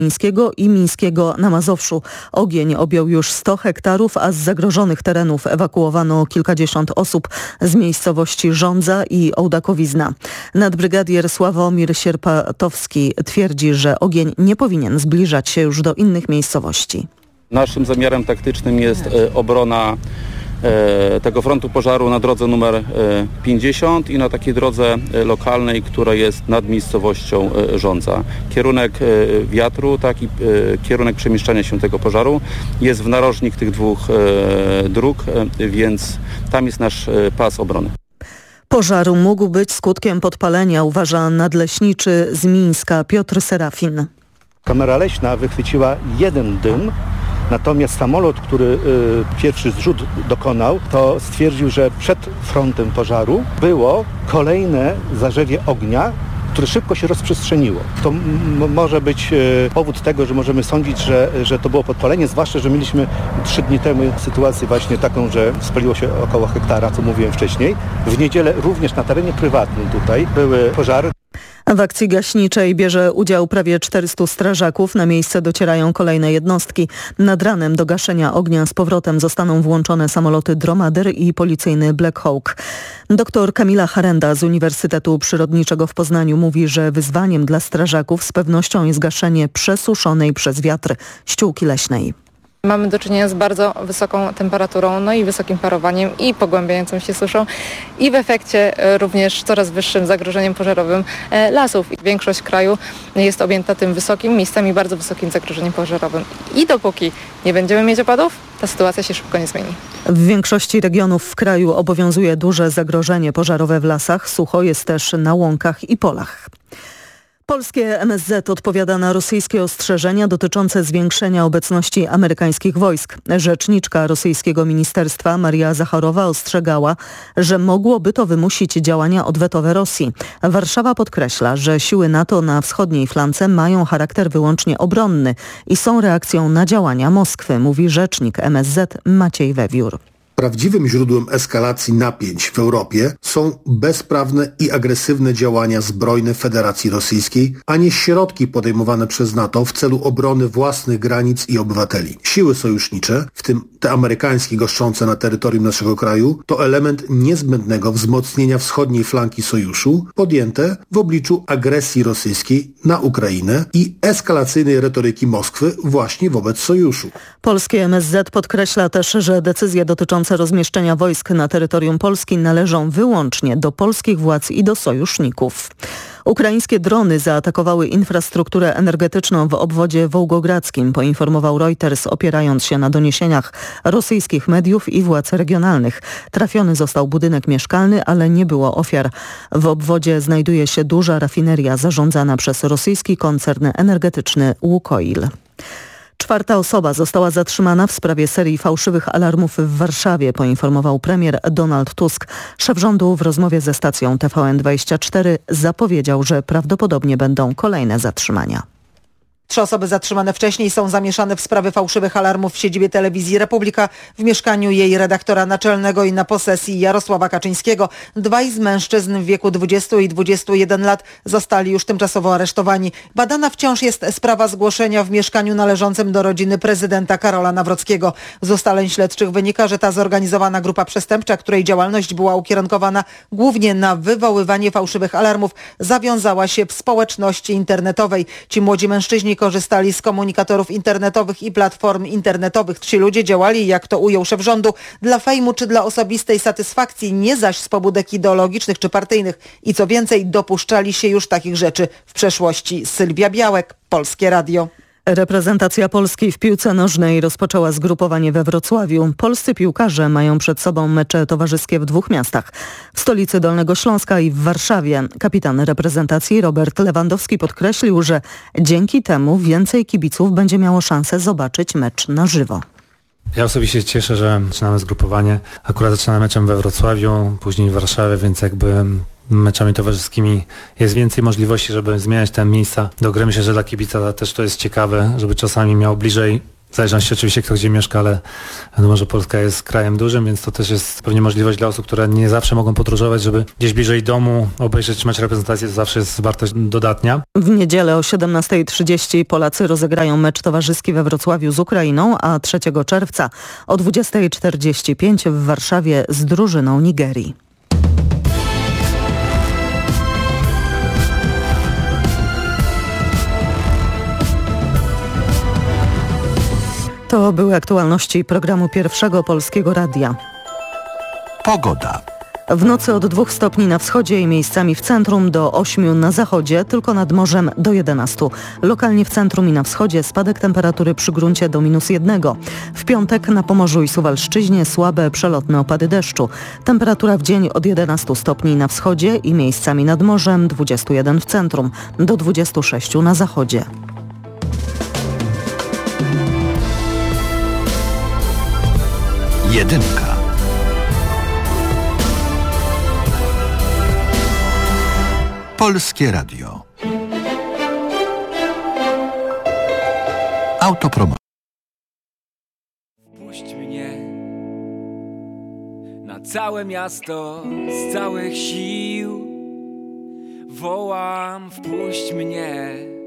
Mińskiego i Mińskiego na Mazowszu. Ogień objął już 100 hektarów, a z zagrożonych terenów ewakuowano kilkadziesiąt osób z miejscowości Żądza i Ołdakowizna. Nadbrygadier Sławomir Sierpatowski twierdzi, że ogień nie powinien zbliżać się już do innych miejscowości. Naszym zamiarem taktycznym jest obrona tego frontu pożaru na drodze numer 50 i na takiej drodze lokalnej, która jest nad miejscowością Żądza. Kierunek wiatru, tak i kierunek przemieszczania się tego pożaru jest w narożnik tych dwóch dróg, więc tam jest nasz pas obrony. Pożar mógł być skutkiem podpalenia, uważa nadleśniczy z Mińska Piotr Serafin. Kamera leśna wychwyciła jeden dym. Natomiast samolot, który pierwszy zrzut dokonał, to stwierdził, że przed frontem pożaru było kolejne zarzewie ognia, które szybko się rozprzestrzeniło. To może być powód tego, że możemy sądzić, że to było podpalenie, zwłaszcza, że mieliśmy 3 dni temu sytuację właśnie taką, że spaliło się około hektara, co mówiłem wcześniej. W niedzielę również na terenie prywatnym tutaj były pożary. W akcji gaśniczej bierze udział prawie 400 strażaków. Na miejsce docierają kolejne jednostki. Nad ranem do gaszenia ognia z powrotem zostaną włączone samoloty Dromader i policyjny Black Hawk. Doktor Kamila Harenda z Uniwersytetu Przyrodniczego w Poznaniu mówi, że wyzwaniem dla strażaków z pewnością jest gaszenie przesuszonej przez wiatr ściółki leśnej. Mamy do czynienia z bardzo wysoką temperaturą, no i wysokim parowaniem i pogłębiającą się suszą i w efekcie również coraz wyższym zagrożeniem pożarowym lasów. Większość kraju jest objęta tym wysokim, miejscami bardzo wysokim zagrożeniem pożarowym. I dopóki nie będziemy mieć opadów, ta sytuacja się szybko nie zmieni. W większości regionów w kraju obowiązuje duże zagrożenie pożarowe w lasach. Sucho jest też na łąkach i polach. Polskie MSZ odpowiada na rosyjskie ostrzeżenia dotyczące zwiększenia obecności amerykańskich wojsk. Rzeczniczka rosyjskiego ministerstwa Maria Zacharowa ostrzegała, że mogłoby to wymusić działania odwetowe Rosji. Warszawa podkreśla, że siły NATO na wschodniej flance mają charakter wyłącznie obronny i są reakcją na działania Moskwy, mówi rzecznik MSZ Maciej Wewiór. Prawdziwym źródłem eskalacji napięć w Europie są bezprawne i agresywne działania zbrojne Federacji Rosyjskiej, a nie środki podejmowane przez NATO w celu obrony własnych granic i obywateli. Siły sojusznicze, w tym te amerykańskie goszczące na terytorium naszego kraju, to element niezbędnego wzmocnienia wschodniej flanki sojuszu podjęte w obliczu agresji rosyjskiej na Ukrainę i eskalacyjnej retoryki Moskwy właśnie wobec sojuszu. Polskie MSZ podkreśla też, że decyzje dotyczące rozmieszczenia wojsk na terytorium Polski należą wyłącznie do polskich władz i do sojuszników. Ukraińskie drony zaatakowały infrastrukturę energetyczną w obwodzie wołgogradzkim, poinformował Reuters, opierając się na doniesieniach rosyjskich mediów i władz regionalnych. Trafiony został budynek mieszkalny, ale nie było ofiar. W obwodzie znajduje się duża rafineria zarządzana przez rosyjski koncern energetyczny Łukoil. 4. osoba została zatrzymana w sprawie serii fałszywych alarmów w Warszawie, poinformował premier Donald Tusk. Szef rządu w rozmowie ze stacją TVN24 zapowiedział, że prawdopodobnie będą kolejne zatrzymania. 3 osoby zatrzymane wcześniej są zamieszane w sprawy fałszywych alarmów w siedzibie Telewizji Republika, w mieszkaniu jej redaktora naczelnego i na posesji Jarosława Kaczyńskiego. 2 z mężczyzn w wieku 20 i 21 lat zostali już tymczasowo aresztowani. Badana wciąż jest sprawa zgłoszenia w mieszkaniu należącym do rodziny prezydenta Karola Nawrockiego. Z ustaleń śledczych wynika, że ta zorganizowana grupa przestępcza, której działalność była ukierunkowana głównie na wywoływanie fałszywych alarmów, zawiązała się w społeczności internetowej. Ci młodzi mężczyźni korzystali z komunikatorów internetowych i platform internetowych. Ci ludzie działali, jak to ujął szef rządu, dla fejmu czy dla osobistej satysfakcji, nie zaś z pobudek ideologicznych czy partyjnych. I co więcej, dopuszczali się już takich rzeczy w przeszłości. Sylwia Białek, Polskie Radio. Reprezentacja Polski w piłce nożnej rozpoczęła zgrupowanie we Wrocławiu. Polscy piłkarze mają przed sobą mecze towarzyskie w 2 miastach. W stolicy Dolnego Śląska i w Warszawie. Kapitan reprezentacji Robert Lewandowski podkreślił, że dzięki temu więcej kibiców będzie miało szansę zobaczyć mecz na żywo. Ja osobiście się cieszę, że zaczynamy zgrupowanie. Akurat zaczynamy meczem we Wrocławiu, później w Warszawie, więc jakby meczami towarzyskimi jest więcej możliwości, żeby zmieniać te miejsca do gry. Myślę, że dla kibica też to jest ciekawe, żeby czasami miał bliżej W zależności oczywiście kto gdzie mieszka, ale wiadomo, że Polska jest krajem dużym, więc to też jest pewnie możliwość dla osób, które nie zawsze mogą podróżować, żeby gdzieś bliżej domu obejrzeć mecz reprezentacji, to zawsze jest wartość dodatnia. W niedzielę o 17:30 Polacy rozegrają mecz towarzyski we Wrocławiu z Ukrainą, a 3 czerwca o 20:45 w Warszawie z drużyną Nigerii. To były aktualności programu Pierwszego Polskiego Radia. Pogoda. W nocy od 2 stopni na wschodzie i miejscami w centrum do 8 na zachodzie, tylko nad morzem do 11. Lokalnie w centrum i na wschodzie spadek temperatury przy gruncie do -1. W piątek na Pomorzu i Suwalszczyźnie słabe przelotne opady deszczu. Temperatura w dzień od 11 stopni na wschodzie i miejscami nad morzem, 21 w centrum, do 26 na zachodzie. Jedynka. Polskie Radio. Autopromocja. Wpuść mnie na całe miasto z całych sił. Wołam, wpuść mnie.